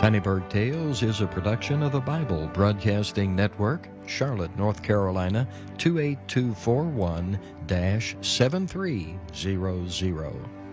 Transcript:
Honeyberg Tales is a production of the Bible Broadcasting Network, Charlotte, North Carolina, 28241-7300.